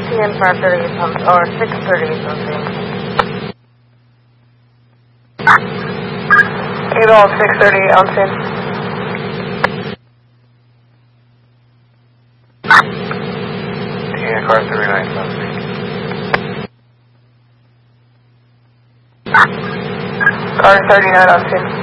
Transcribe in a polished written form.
TN 538 or 638 on scene. 8 on 638 on scene. TN car 39 on scene. Car 39 on scene.